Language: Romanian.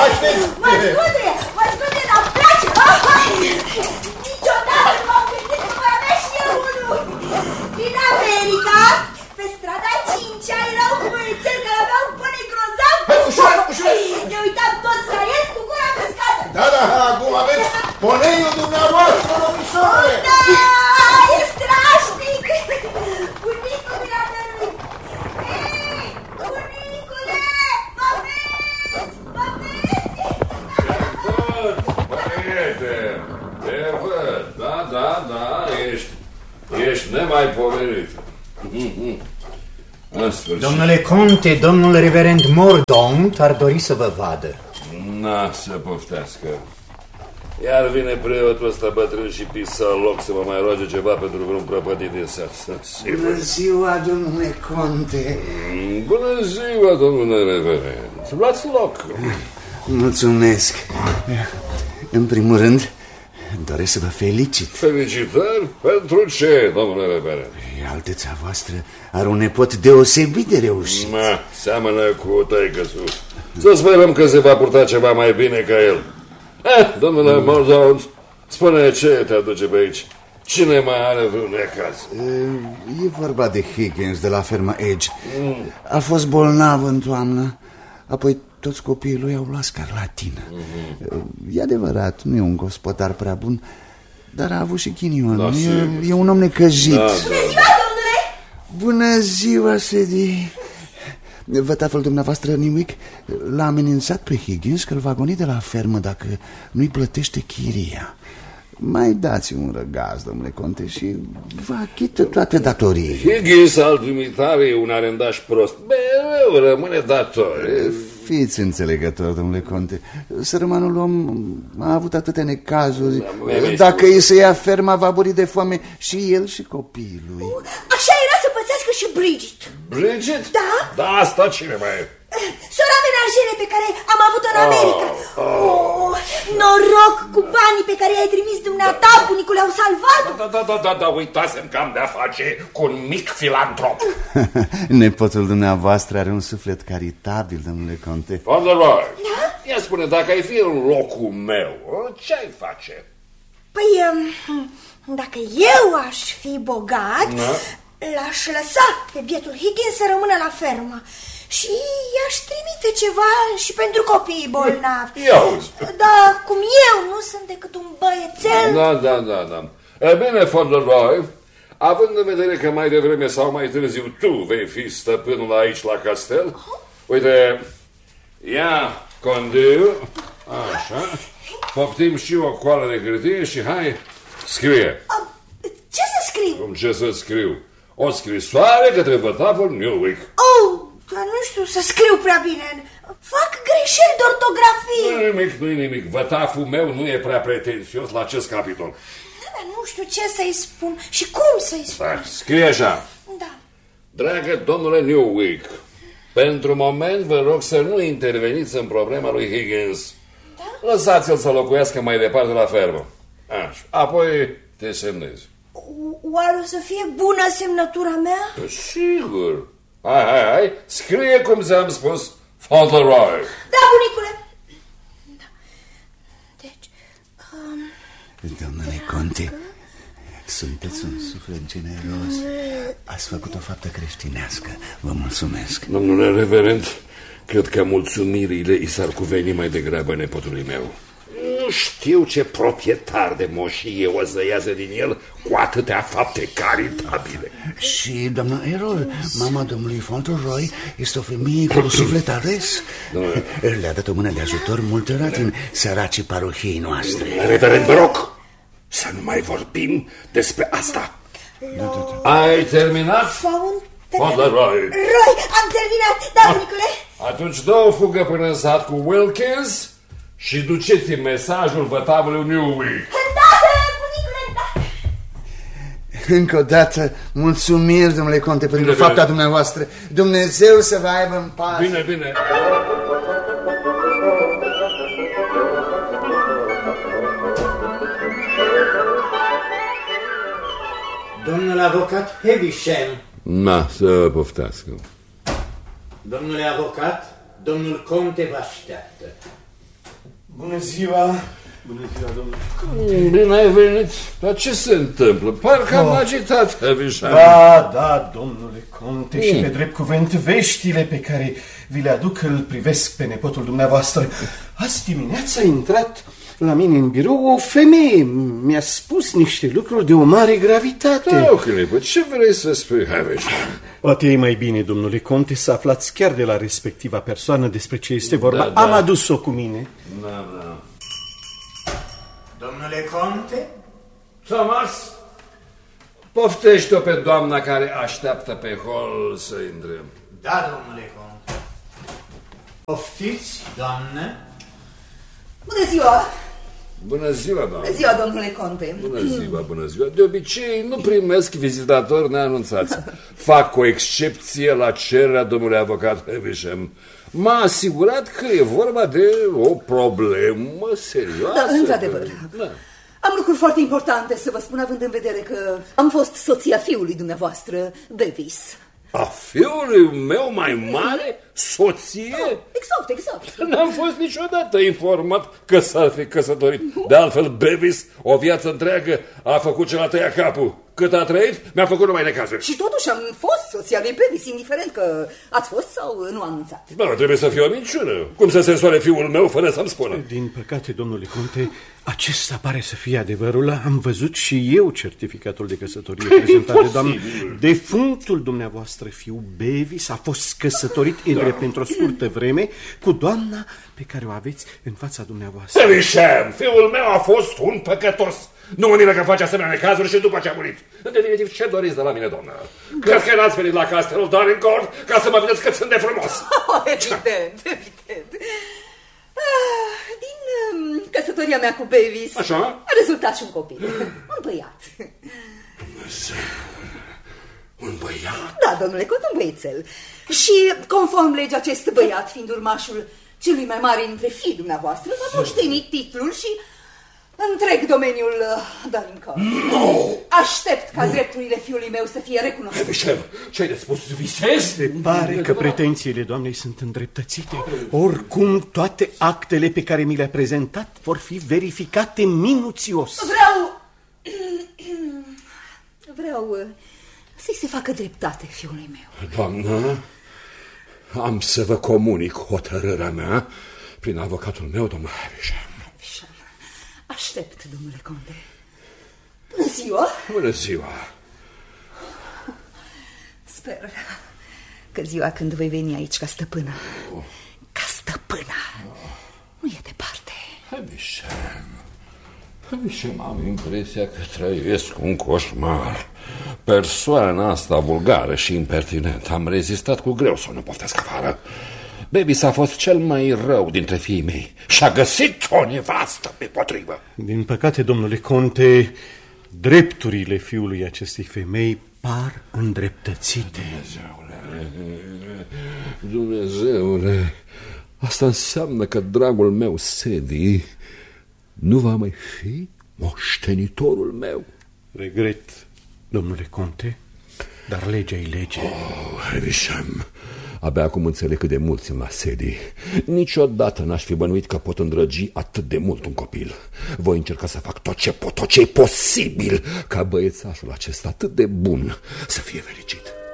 cunoașteți? Mă scute, dar place! Niciodată nu m-am gândit că voi avea și eu unul! Din America, pe strada 5-a, erau cu băiețeli care aveau până grozav! Hai, ușor! Ne uitam toți la el cu gura căscată! Da, acum aveți poneiul dumneavoastră, domnișoare! Da, e strașnic! Bunicul mi-a dăruit! Ei, bunicule! Mă vezi? Te văd, da, ești nemaipomenit. Domnule conte, domnul reverend Mordaunt ar dori să vă vadă. Na, să poftească. Iar vine preotul ăsta bătrân și pisaloc să mă mai roage ceva pentru vreun prăpădit din sat. Bună ziua, domnule conte. Bună ziua, domnule reverend. Luați loc. Mulțumesc. În primul rând, doresc să vă felicit. Felicitări? Pentru ce, domnule reverend? Alteța voastră are un nepot deosebit de reușit. Seamănă cu tăică-su. Să sperăm că se va purta ceva mai bine ca el. Domnule Mordaunt, spune ce te aduce pe aici. Cine mai are vreun necaz? E vorba de Higgins de la ferma Edge. A fost bolnav în toamnă. Apoi toți copiii lui au luat scarlatină. E adevărat, nu e un gospodar prea bun, dar a avut și ghinion. E un om necăjit. Bună ziua, domnule! Bună ziua, Sedi. Vătaful dumneavoastră, Nimic, l-a amenințat pe Higgins că îl va goni de la fermă dacă nu-i plătește chiria. Mai dați un răgaz, domnule conte, și vă achită toate datoriile. Higgins al dumitare e un arendaș prost. Mereu rămâne dator. Fiți înțelegător, domnule conte. Sărmanul om a avut atâtea necazuri. Dacă îi se ia ferma, va muri de foame și el și copiii lui. Așa era să pățească și Bridget. Bridget? Da? Da, asta cine mai e? Sora menajere pe care am avut-o în America. Noroc cu banii pe care i-ai trimis dumneata, bunicule, au salvat-o. Da, uitasem că am de-a face cu un mic filantrop. Nepotul dumneavoastră are un suflet caritabil, domnule conte. Fauntleroy, ia spune, dacă ai fi în locul meu, ce-ai face? Păi, dacă eu aș fi bogat, l-aș lăsa pe bietul Higgins să rămână la fermă. Și i-aș trimite ceva și pentru copiii bolnavi. Dar cum eu nu sunt decât un băiețel... Da. E bine, Fauntleroy, având în vedere că mai devreme sau mai târziu tu vei fi stăpânul aici la castel, uite, ia condiu, așa, poftim și o coală de hârtie și hai, scrie. Ce să scriu? Cum ce să scriu? O scrisoare către vătaful Newick. Dar nu știu să scriu prea bine. Fac greșeli de ortografie. Nu-i nimic. Vătaful meu nu e prea pretențios la acest capitol. Dar nu știu ce să-i spun și cum să-i spun. Scrie așa. Da. Dragă domnule Newick, pentru moment vă rog să nu interveniți în problema lui Higgins. Da? Lăsați-l să locuiască mai departe la fermă. Așa. Apoi te semnezi. Oare o să fie bună semnătura mea? Sigur. Hai, scrie cum ți-am spus, Fauntleroy. Da, bunicule. Da. Deci, domnule conte, sunteți un suflet generos. Ați făcut o faptă creștinească. Vă mulțumesc. Domnule reverend, cred că mulțumirile i s-ar cuveni mai degrabă nepotului meu. Nu știu ce proprietar de moșie o să iasă din el cu atâtea fapte caritabile. Și doamna Errol, mama domnului Fauntleroy, este o femeie cu suflet ales. Le-a dat o mână de ajutor multora din săracii parohiei noastre. Reverend, vă rog să nu mai vorbim despre asta. Ai terminat? Fauntleroy. Am terminat, da, bunicule. Atunci dă o fugă până în sat cu Wilkins și duceți-mi mesajul vătavului Newick. Da, bunicule, da. Încă o dată, mulțumiri, domnule conte, pentru fapta dumneavoastră. Dumnezeu să vă aibă în pace. Bine. Domnul avocat Heavisham. Să poftească. Domnule avocat, domnul conte vă așteaptă. Bună ziua! Bună ziua, domnule. Bine ai venit. Dar ce se întâmplă? Parcă am agitat, Heavisham. Da, domnule conte, și pe drept cuvânt veștile pe care vi le aduc îl privesc pe nepotul dumneavoastră. Azi dimineața a intrat la mine în birou o femeie. Mi-a spus niște lucruri de o mare gravitate. O clipă, ce vrei să spui, Heavisham? Poate e mai bine, domnule conte, să aflați chiar de la respectiva persoană despre ce este vorba. Da. Am adus-o cu mine. Da. Domnule conte? Thomas, poftește-o pe doamna care așteaptă pe hol să intre. Da, domnule conte. Poftiți, doamnă? Bună ziua! Bună ziua, doamnă. Bună ziua, domnule conte. Bună ziua. De obicei nu primesc vizitatori neanunțați. Fac o excepție la cererea domnului avocat Heavisham. M-a asigurat că e vorba de o problemă serioasă. Da, într-adevăr. Da. Am lucruri foarte importante să vă spun, având în vedere că am fost soția fiului dumneavoastră, Bevis. A fiului meu mai mare? Soție? Exact. N-am fost niciodată informat că s-ar fi căsătorit. De altfel, Bevis, o viață întreagă, a făcut ce l-a tăiat capul. Cât a trăit, mi-a făcut numai necazuri. Și totuși am fost soția lui Bevis, indiferent că ați fost sau nu anunțat. Bă, trebuie să fie o minciună. Cum să se însoare fiul meu fără să-mi spună? Din păcate, domnule conte, acesta pare să fie adevărul. Am văzut și eu certificatul de căsătorie prezentat de doamnă. Defunctul dumneavoastră fiu Bevis a fost căsătorit pentru o scurtă vreme cu doamna pe care o aveți în fața dumneavoastră. Heavisham, fiul meu a fost un păcătos. Nu mă miră că face asemenea necazuri și după ce a murit. În definitiv, ce doriți de la mine, doamnă? Cred că n-ați venit la castelul Dorincourt ca să mă vedeți cât sunt de frumos. Evident. Din căsătoria mea cu Bevis Așa? a rezultat și un copil, un băiat. Un băiat? Da, domnule Cot, un băiețel. Și conform legii, acest băiat, fiind urmașul celui mai mare dintre fiii dumneavoastră, va moșteni titlul și întreg domeniul Dorincourt. Aștept ca drepturile fiului meu să fie recunoscute. Heavisham, ce-ai de spus? Visezi? Se pare că pretențiile doamnei sunt îndreptățite. Oricum, toate actele pe care mi le-a prezentat vor fi verificate minuțios. Vreau să-i se facă dreptate fiului meu. Doamnă, am să vă comunic hotărârea mea prin avocatul meu, domnul Heavisham. Aștept, domnule conte. Bună ziua! Bună ziua! Sper că ziua când voi veni aici ca stăpână, nu e departe. Heavisham, am impresia că trăiesc un coșmar. Persoana asta vulgară și impertinentă. Am rezistat cu greu să o nu poftesc afară. Bevis a fost cel mai rău dintre fiii mei și a găsit o nevastă pe potrivă. Din păcate, domnule conte, drepturile fiului acestei femei par îndreptățite. Dumnezeule, asta înseamnă că dragul meu Sedi nu va mai fi moștenitorul meu. Regret, domnule conte, dar legea e lege. Heavisham, abia acum înțeleg cât de mult țin la Sedi. Niciodată n-aș fi bănuit că pot îndrăgi atât de mult un copil. Voi încerca să fac tot ce e posibil ca băiețașul acesta atât de bun să fie fericit.